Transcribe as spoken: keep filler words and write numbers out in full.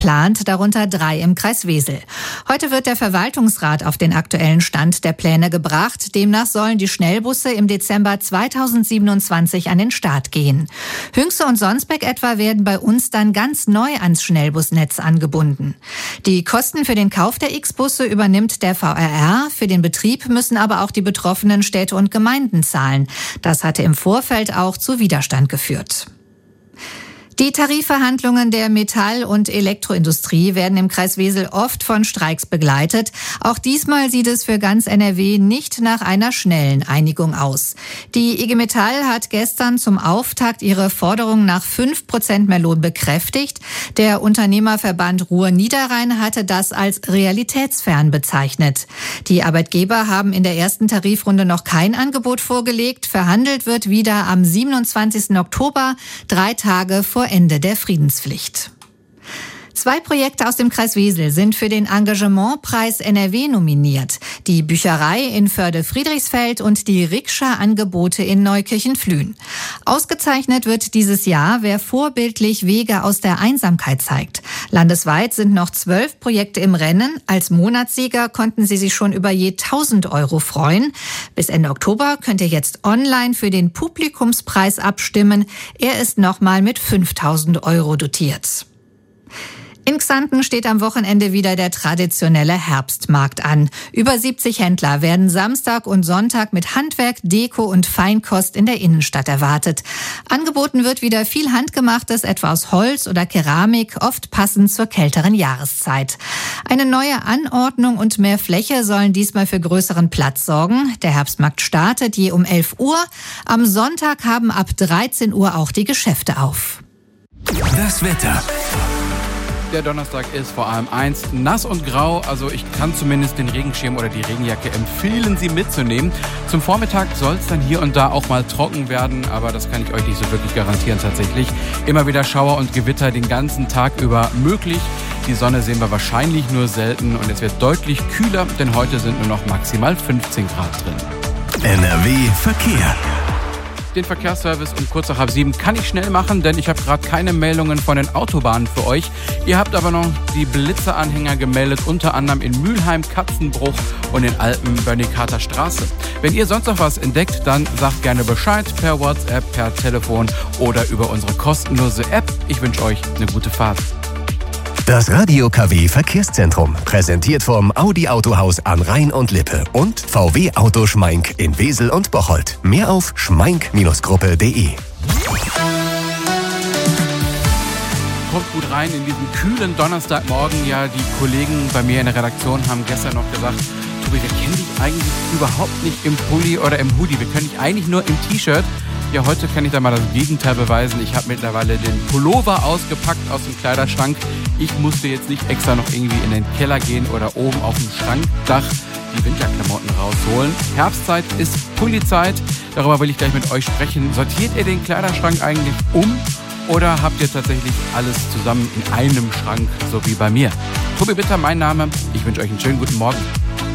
plant, darunter drei im Kreis Wesel. Heute wird der Verwaltungsrat auf den aktuellen Stand der Pläne gebracht. Demnach sollen die Schnellbusse im Dezember zweitausendsiebenundzwanzig an den Start gehen. Hünxe und Sonsbeck etwa werden bei uns dann ganz neu ans Schnellbusnetz angebunden. Die Kosten für den Kauf der X-Busse übernimmt der V R R. Für den Betrieb müssen aber auch die betroffenen Städte und Gemeinden zahlen. Das hatte im Vorfeld auch zu Widerstand geführt. Die Tarifverhandlungen der Metall- und Elektroindustrie werden im Kreis Wesel oft von Streiks begleitet. Auch diesmal sieht es für ganz N R W nicht nach einer schnellen Einigung aus. Die I G Metall hat gestern zum Auftakt ihre Forderung nach fünf Prozent mehr Lohn bekräftigt. Der Unternehmerverband Ruhr-Niederrhein hatte das als realitätsfern bezeichnet. Die Arbeitgeber haben in der ersten Tarifrunde noch kein Angebot vorgelegt. Verhandelt wird wieder am siebenundzwanzigsten Oktober, drei Tage vor Ende der Friedenspflicht. Zwei Projekte aus dem Kreis Wesel sind für den Engagementpreis N R W nominiert. Die Bücherei in Förde-Friedrichsfeld und die Rikscha-Angebote in Neukirchen-Flühen. Ausgezeichnet wird dieses Jahr, wer vorbildlich Wege aus der Einsamkeit zeigt. Landesweit sind noch zwölf Projekte im Rennen. Als Monatssieger konnten sie sich schon über je tausend Euro freuen. Bis Ende Oktober könnt ihr jetzt online für den Publikumspreis abstimmen. Er ist nochmal mit fünftausend Euro dotiert. In Xanten steht am Wochenende wieder der traditionelle Herbstmarkt an. Über siebzig Händler werden Samstag und Sonntag mit Handwerk, Deko und Feinkost in der Innenstadt erwartet. Angeboten wird wieder viel Handgemachtes, etwa aus Holz oder Keramik, oft passend zur kälteren Jahreszeit. Eine neue Anordnung und mehr Fläche sollen diesmal für größeren Platz sorgen. Der Herbstmarkt startet je um elf Uhr. Am Sonntag haben ab dreizehn Uhr auch die Geschäfte auf. Das Wetter. Der Donnerstag ist vor allem eins, nass und grau, also ich kann zumindest den Regenschirm oder die Regenjacke empfehlen, sie mitzunehmen. Zum Vormittag soll es dann hier und da auch mal trocken werden, aber das kann ich euch nicht so wirklich garantieren tatsächlich. Immer wieder Schauer und Gewitter den ganzen Tag über möglich. Die Sonne sehen wir wahrscheinlich nur selten und es wird deutlich kühler, denn heute sind nur noch maximal fünfzehn Grad drin. N R W Verkehr. Den Verkehrsservice um kurz nach halb sieben kann ich schnell machen, denn ich habe gerade keine Meldungen von den Autobahnen für euch. Ihr habt aber noch die Blitzeranhänger gemeldet, unter anderem in Mülheim, Katzenbruch und in Alpen, Börnikater Straße. Wenn ihr sonst noch was entdeckt, dann sagt gerne Bescheid per WhatsApp, per Telefon oder über unsere kostenlose App. Ich wünsche euch eine gute Fahrt. Das Radio K W Verkehrszentrum, präsentiert vom Audi Autohaus an Rhein und Lippe und V W Auto Schmeink in Wesel und Bocholt. Mehr auf schmeink Gruppe punkt de. Kommt gut rein in diesen kühlen Donnerstagmorgen. Ja, die Kollegen bei mir in der Redaktion haben gestern noch gesagt, Tobi, wir kennen dich eigentlich überhaupt nicht im Pulli oder im Hoodie. Wir kennen dich eigentlich nur im T-Shirt. Ja, heute kann ich da mal das Gegenteil beweisen. Ich habe mittlerweile den Pullover ausgepackt aus dem Kleiderschrank. Ich musste jetzt nicht extra noch irgendwie in den Keller gehen oder oben auf dem Schrankdach die Winterklamotten rausholen. Herbstzeit ist Pullizeit. Darüber will ich gleich mit euch sprechen. Sortiert ihr den Kleiderschrank eigentlich um oder habt ihr tatsächlich alles zusammen in einem Schrank, so wie bei mir? Tobi Bitter, mein Name. Ich wünsche euch einen schönen guten Morgen.